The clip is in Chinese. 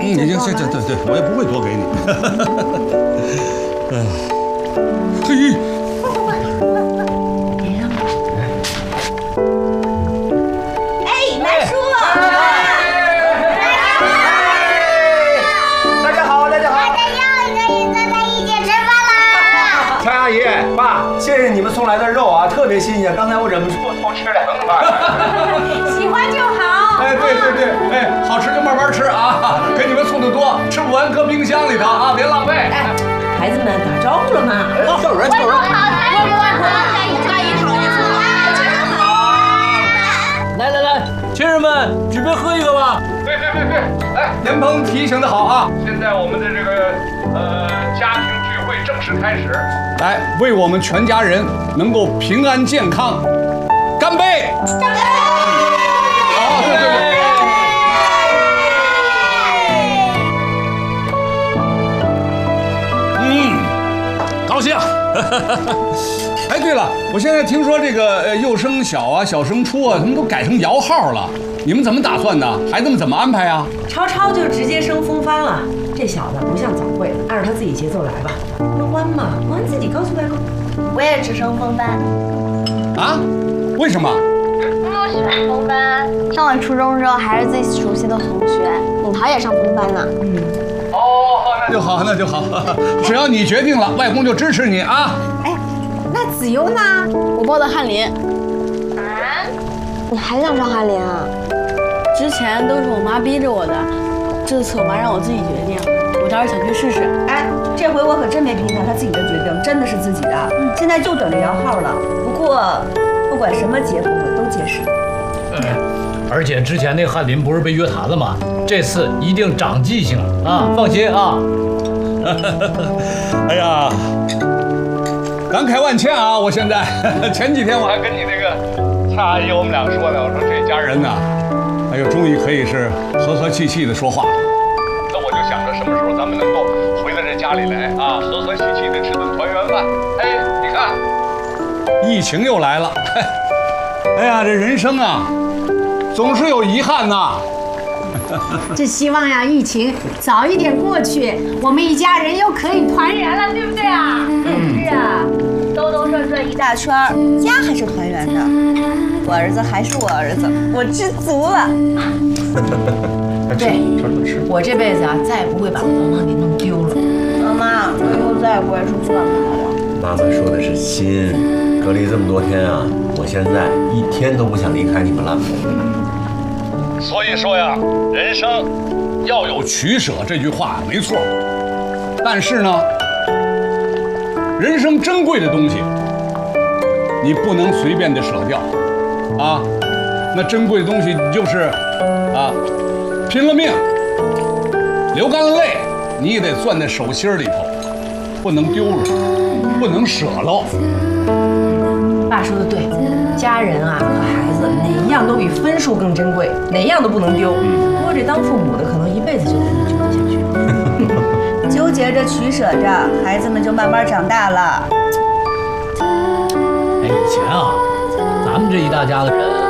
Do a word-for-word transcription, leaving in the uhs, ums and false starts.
嗯，已经行行对对，我也不会多给你。哎，嘿。 阿姨、爸，谢谢你们送来的肉啊，特别新鲜。刚才我忍不住偷吃两块。 喜欢就好。 哎，对对对，哎，好吃就慢慢吃啊，给你们送的多，吃不完搁冰箱里头啊，别浪费。 哎，孩子们打招呼了吗？ 叫人叫人。 外婆外婆，阿姨阿姨好，你好。 来来来，亲人们，举杯喝一个吧。 对对对对，来，严鹏提醒的好啊。现在我们的这个呃家庭聚会正式开始。 来，为我们全家人能够平安健康，干杯！干杯！好，对对对。嗯，高兴。哎，对了，我现在听说这个呃幼升小啊、小升初啊，他们都改成摇号了，你们怎么打算的？孩子们怎么安排啊？ 超超就直接升风帆了，这小子不像早会的，按照他自己节奏来吧。那弯嘛，弯自己告诉外公。 我也只升风帆啊？为什么？ 因为我喜欢风帆。上完初中之后，还是自己熟悉的同学。敏桃也上风帆呢。 嗯。 哦，那就好，那就好。只要你决定了，外公就支持你啊。 哎，那子悠呢？ 我报的翰林。啊？你还想上翰林啊？ 之前都是我妈逼着我的，这次我妈让我自己决定。 我倒是想去试试。 哎，这回我可真没批评他，他自己的决定真的是自己的。嗯，现在就等着摇号了。不过，不管什么结果，我都接受。 哎，而且之前那翰林不是被约谈了吗？这次一定长记性了啊！放心啊。 哎呀，感慨万千啊！我现在前几天我还跟你那个蔡阿姨我们俩说呢，我说这家人呐，哎呦，终于可以是和和气气的说话。 想着什么时候咱们能够回到这家里来啊，和和气气的吃顿团圆饭。哎，你看，疫情又来了。哎呀，这人生啊，总是有遗憾呐。 这希望呀，疫情早一点过去，我们一家人又可以团圆了，对不对啊？ 嗯，是啊，兜兜转转一大圈，家还是团圆的。我儿子还是我儿子，我知足了。对，我这辈子啊，再也不会把黄黄给弄丢了。妈妈，我以后再也不会出去乱跑了。 妈妈说的是心，隔离这么多天啊，我现在一天都不想离开你们了。 所以说呀，人生要有取舍，这句话没错。但是呢，人生珍贵的东西，你不能随便的舍掉，啊，那珍贵的东西就是啊。 拼了命，流干了泪，你也得攥在手心里头，不能丢了，不能舍喽。 爸说的对，家人啊和孩子哪一样都比分数更珍贵，哪一样都不能丢。不过这当父母的可能一辈子就得这么纠结下去。纠结着取舍着，孩子们就慢慢长大了。 哎，以前啊，咱们这一大家子人。